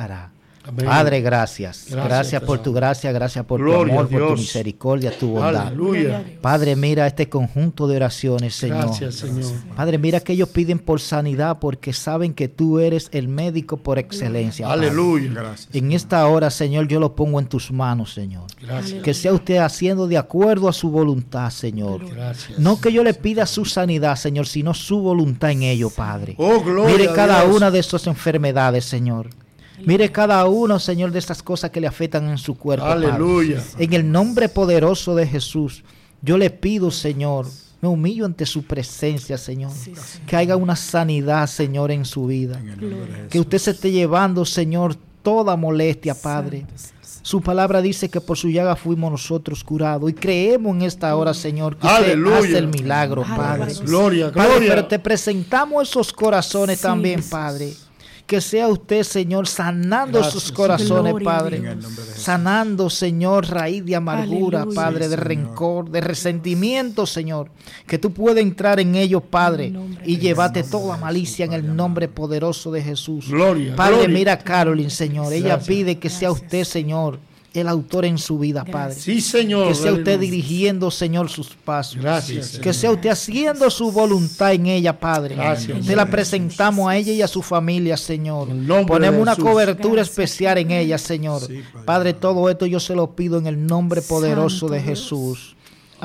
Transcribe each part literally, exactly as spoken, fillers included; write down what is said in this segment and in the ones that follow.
cara. Amén. Padre, gracias. Gracias, Gracias por Señor. tu gracia, gracias por Gloria tu amor, a por tu Dios. misericordia, tu bondad. Aleluya. Padre, mira este conjunto de oraciones, Señor. Gracias, Señor. Padre, mira que ellos piden por sanidad porque saben que tú eres el médico por excelencia. Padre. Aleluya. Gracias. En esta hora, Señor, yo lo pongo en tus manos, Señor. Gracias. Que sea usted haciendo de acuerdo a su voluntad, Señor. Gracias. No que yo le pida su sanidad, Señor, sino su voluntad en ello, Padre. Oh, gloria Mire a cada Dios. una de estas enfermedades, Señor. Mire cada uno, Señor, de estas cosas que le afectan en su cuerpo, Padre. Aleluya. En el nombre poderoso de Jesús, yo le pido, Señor, me humillo ante su presencia, Señor. Que haya una sanidad, Señor, en su vida. En el nombre de Jesús. Que usted se esté llevando, Señor, toda molestia, Padre. Su palabra dice que por su llaga fuimos nosotros curados. Y creemos en esta hora, Señor, que usted Aleluya. hace el milagro, Padre. Gloria, Padre, gloria. pero te presentamos esos corazones también, Padre. Que sea usted, Señor, sanando Gracias, sus corazones, Gloria a Padre. En el nombre de Jesús. Sanando, Señor, raíz de amargura, Aleluya. Padre, Sí, de Señor. rencor, de resentimiento, Señor. Que tú puedas entrar en ellos, Padre, y llevarte toda malicia en el nombre poderoso de Jesús. Gloria, Padre, gloria. mira a Caroline, Señor. Ella Gracias. pide que sea usted, Señor, el autor en su vida, Padre. Sí, Señor. Que sea usted Aleluya. dirigiendo, Señor, sus pasos. Gracias. Que sea usted haciendo su voluntad en ella, Padre. Gracias. Te la presentamos a ella y a su familia, Señor. En el nombre Ponemos de una Jesús. cobertura Gracias. especial en ella, Señor. Sí, Padre. Padre, todo esto yo se lo pido en el nombre poderoso Santo de Dios. Jesús.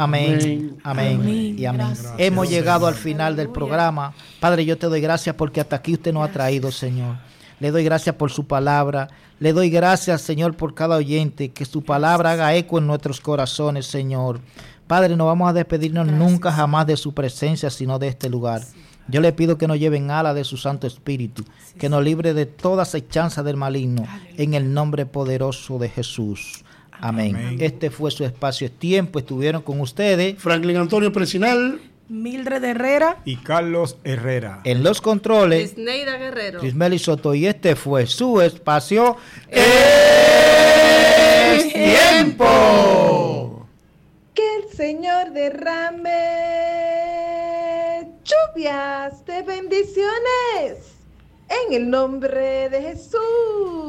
Amén, Amén. amén, Amén. y amén. Gracias. Hemos Gracias, llegado al Señor. final del Aleluya. programa. Padre, yo te doy gracias porque hasta aquí usted nos ha traído, Señor. Le doy gracias por su palabra. Le doy gracias, Señor, por cada oyente. Que su palabra haga eco en nuestros corazones, Señor. Padre, no vamos a despedirnos Gracias. nunca jamás de su presencia, sino de este lugar. Yo le pido que nos lleven ala de su Santo Espíritu, que nos libre de toda acechanza del maligno, en el nombre poderoso de Jesús. Amén. Amén. Este fue su espacio es tiempo. Estuvieron con ustedes Franklin Antonio Presinal. Mildred Herrera. Y Carlos Herrera. en los controles, Isneida Guerrero. Crismeli Soto, y este fue su espacio ¡Es tiempo! Que el Señor derrame lluvias de bendiciones en el nombre de Jesús.